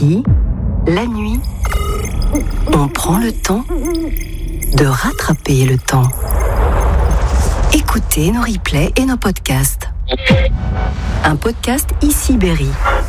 Ici, la nuit, on prend le temps de rattraper le temps. Écoutez nos replays et nos podcasts. Un podcast Ici Berry.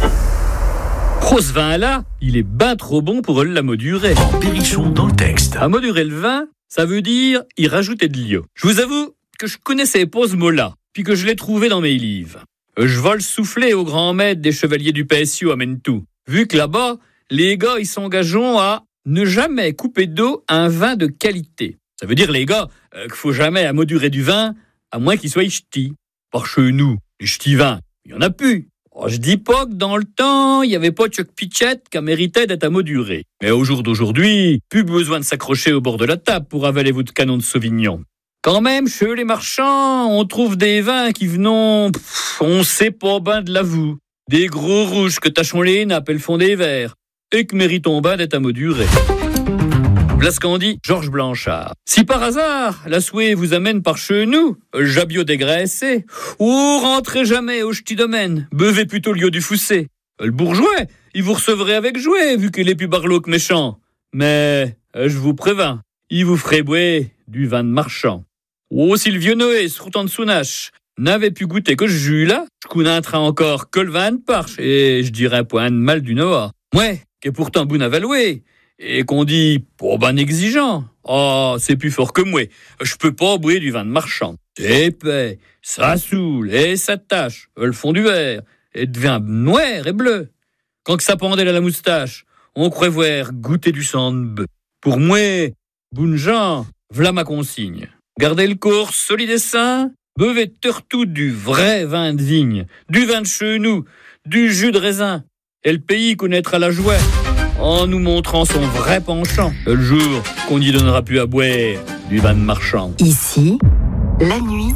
Oh, ce vin-là, il est ben trop bon pour la modurer. Berrichon dans le texte. À modurer le vin, ça veut dire y rajouter de l'eau. Je vous avoue que je connaissais pas ce mot-là, puis que je l'ai trouvé dans mes livres. Je vole souffler au grand maître des chevaliers du PSU à Mentou. Vu que là-bas, les gars, ils s'engagent à ne jamais couper d'eau un vin de qualité. Ça veut dire, les gars, qu'il faut jamais amodurer du vin, à moins qu'il soit ch'ti. Par chez nous, les ch'tis vins, il y en a plus. Oh, je dis pas que dans le temps, il n'y avait pas de Chuck Pitchett qui méritait d'être amoduré. Mais au jour d'aujourd'hui, plus besoin de s'accrocher au bord de la table pour avaler votre canon de Sauvignon. Quand même, chez les marchands, on trouve des vins qui venons, on sait pas ben de l'avoue. Des gros rouges que tachons les nappes et le fond des verres, et que méritons ben d'être amodurés. Voilà ce qu'en dit Georges Blanchard. Si par hasard, la souhait vous amène par chez nous, Jabio dégraissé, ou rentrez jamais au ch'ti domaine, buvez plutôt l'eau du Foussé. Le bourgeois, il vous recevrait avec jouet, vu qu'il est plus barlow que méchant. Mais, je vous préviens, il vous ferait boire du vin de marchand. Oh, si le vieux Noé, se routant de sounache, n'avait pu goûter que ce jus-là, je connaîtrais encore que le vin de parche, et je dirais point de mal du Noah. Ouais, qui est pourtant bon à valouer. Et qu'on dit, pas ben exigeant. Oh, c'est plus fort que moi. Je peux pas boire du vin de marchand. C'est épais, ça saoule, et ça tâche. Le fond du verre, et devient noir et bleu. Quand que ça pendait à la moustache, on croit voir goûter du sang de bœuf. Pour moi, bonne gens, v'là ma consigne. Gardez le corps solide et sain, buvez surtout du vrai vin de vigne, du vin de chez nous, du jus de raisin. Et le pays connaîtra la joie en nous montrant son vrai penchant, le jour qu'on n'y donnera plus à boire du vin de marchand. Ici, la nuit,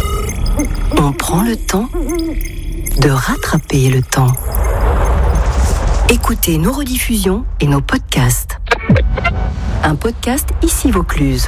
on prend le temps de rattraper le temps. Écoutez nos rediffusions et nos podcasts. Un podcast Ici Vaucluse.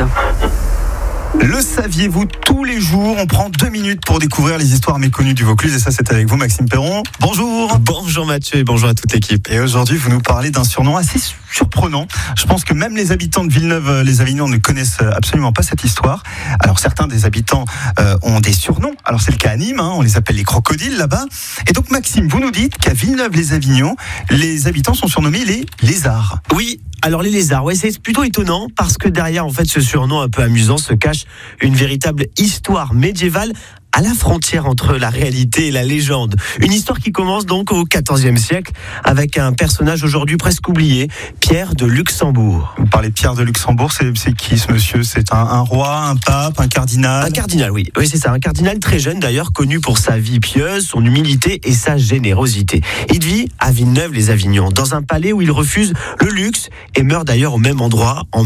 Le saviez-vous, tous les jours, on prend 2 minutes pour découvrir les histoires méconnues du Vaucluse, et ça c'est avec vous Maxime Perron. Bonjour. Bonjour Mathieu et bonjour à toute l'équipe. Et aujourd'hui vous nous parlez d'un surnom assez surprenant. Je pense que même les habitants de Villeneuve-les-Avignon ne connaissent absolument pas cette histoire. Alors certains des habitants ont des surnoms, alors c'est le cas à Nîmes, on les appelle les crocodiles là-bas. Et donc Maxime, vous nous dites qu'à Villeneuve-les-Avignon, les habitants sont surnommés les lézards. Oui, alors les lézards, ouais, c'est plutôt étonnant parce que derrière en fait ce surnom un peu amusant se cache une véritable histoire médiévale à la frontière entre la réalité et la légende. Une histoire qui commence donc au XIVe siècle avec un personnage aujourd'hui presque oublié, Pierre de Luxembourg. Vous parlez de Pierre de Luxembourg, c'est qui ce monsieur ? C'est un roi, un pape, un cardinal ? Un cardinal, oui, c'est ça, un cardinal très jeune d'ailleurs, connu pour sa vie pieuse, son humilité et sa générosité. Il vit à Villeneuve-les-Avignon, dans un palais où il refuse le luxe et meurt d'ailleurs au même endroit en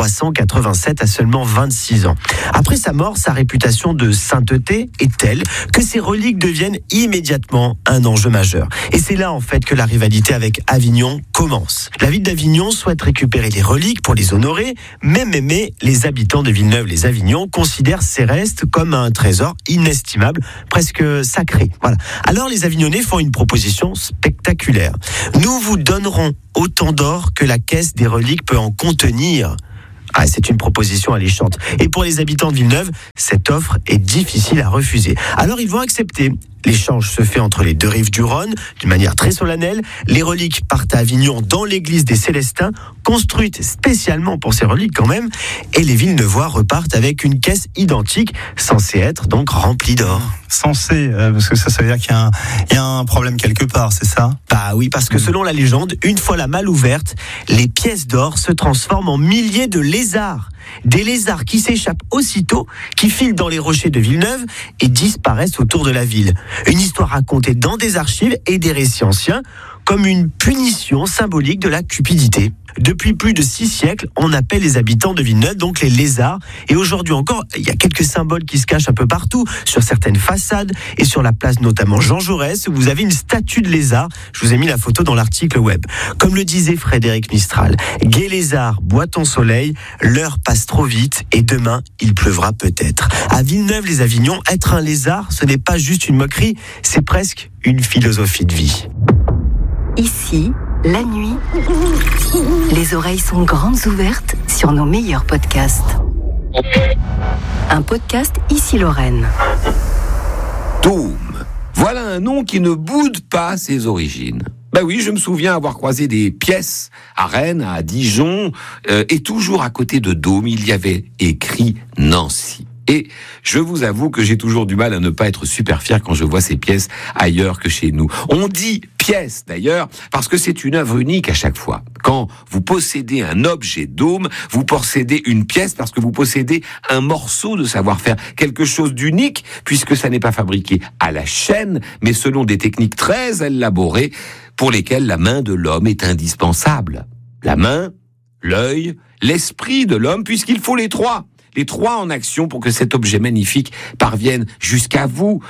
1387 à seulement 26 ans. Après sa mort, sa réputation de sainteté est telle que ses reliques deviennent immédiatement un enjeu majeur. Et c'est là en fait que la rivalité avec Avignon commence. La ville d'Avignon souhaite récupérer les reliques pour les honorer, mais les habitants de Villeneuve-les-Avignon considèrent ces restes comme un trésor inestimable, presque sacré. Voilà. Alors les Avignonnais font une proposition spectaculaire. Nous vous donnerons autant d'or que la caisse des reliques peut en contenir. Ah, c'est une proposition alléchante. Et pour les habitants de Villeneuve, cette offre est difficile à refuser. Alors ils vont accepter. L'échange se fait entre les deux rives du Rhône, d'une manière très solennelle. Les reliques partent à Avignon dans l'église des Célestins, construite spécialement pour ces reliques quand même. Et les Villeneuvois repartent avec une caisse identique, censée être donc remplie d'or. Censé, parce que ça veut dire qu'il y a un problème quelque part, c'est ça ? Bah oui, parce que selon la légende, une fois la malle ouverte, les pièces d'or se transforment en milliers de lézards. Des lézards qui s'échappent aussitôt, qui filent dans les rochers de Villeneuve et disparaissent autour de la ville. Une histoire racontée dans des archives et des récits anciens comme une punition symbolique de la cupidité. Depuis plus de 6 siècles, on appelle les habitants de Villeneuve donc les lézards. Et aujourd'hui encore, il y a quelques symboles qui se cachent un peu partout, sur certaines façades et sur la place notamment Jean Jaurès, où vous avez une statue de lézard. Je vous ai mis la photo dans l'article web. Comme le disait Frédéric Mistral, gai lézard, bois ton soleil, l'heure passe trop vite et demain, il pleuvra peut-être. À Villeneuve-les-Avignon, être un lézard, ce n'est pas juste une moquerie, c'est presque une philosophie de vie. Ici, La nuit, les oreilles sont grandes ouvertes sur nos meilleurs podcasts. Un podcast Ici Lorraine. Dôme. Voilà un nom qui ne boude pas ses origines. Ben oui, je me souviens avoir croisé des pièces à Rennes, à Dijon, et toujours à côté de Dôme, il y avait écrit Nancy. Et je vous avoue que j'ai toujours du mal à ne pas être super fier quand je vois ces pièces ailleurs que chez nous. On dit pièce d'ailleurs parce que c'est une œuvre unique à chaque fois. Quand vous possédez un objet Dôme, vous possédez une pièce parce que vous possédez un morceau de savoir-faire, quelque chose d'unique puisque ça n'est pas fabriqué à la chaîne, mais selon des techniques très élaborées pour lesquelles la main de l'homme est indispensable. La main, l'œil, l'esprit de l'homme, puisqu'il faut les trois en action pour que cet objet magnifique parvienne jusqu'à vous,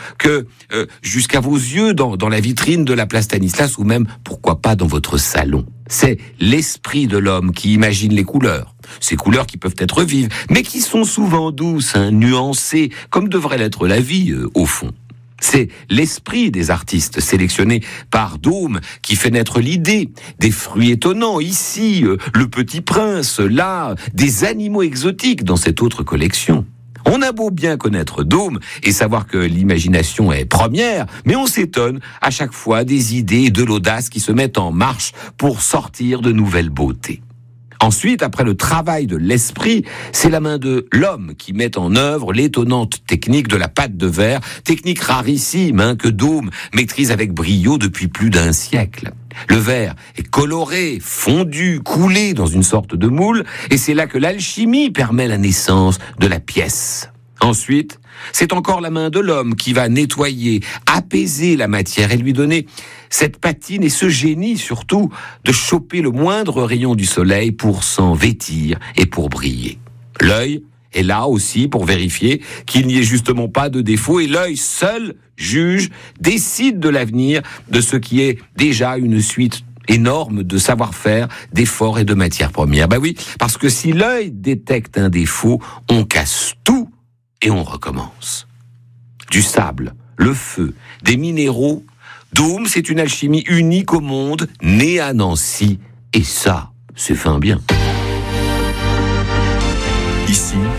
jusqu'à vos yeux dans la vitrine de la place Stanislas ou même, pourquoi pas, dans votre salon. C'est l'esprit de l'homme qui imagine les couleurs. Ces couleurs qui peuvent être vives, mais qui sont souvent douces, nuancées, comme devrait l'être la vie, au fond. C'est l'esprit des artistes sélectionnés par Dôme qui fait naître l'idée des fruits étonnants ici, le Petit Prince, là, des animaux exotiques dans cette autre collection. On a beau bien connaître Dôme et savoir que l'imagination est première, mais on s'étonne à chaque fois des idées et de l'audace qui se mettent en marche pour sortir de nouvelles beautés. Ensuite, après le travail de l'esprit, c'est la main de l'homme qui met en œuvre l'étonnante technique de la pâte de verre, technique rarissime que Dôme maîtrise avec brio depuis plus d'un siècle. Le verre est coloré, fondu, coulé dans une sorte de moule, et c'est là que l'alchimie permet la naissance de la pièce. Ensuite, c'est encore la main de l'homme qui va nettoyer, apaiser la matière et lui donner cette patine et ce génie surtout de choper le moindre rayon du soleil pour s'en vêtir et pour briller. L'œil est là aussi pour vérifier qu'il n'y ait justement pas de défaut et l'œil seul juge, décide de l'avenir de ce qui est déjà une suite énorme de savoir-faire, d'efforts et de matières premières. Ben oui, parce que si l'œil détecte un défaut, on casse tout et on recommence. Du sable, le feu, des minéraux. Dôme, c'est une alchimie unique au monde, née à Nancy. Et ça, c'est fin bien. Ici,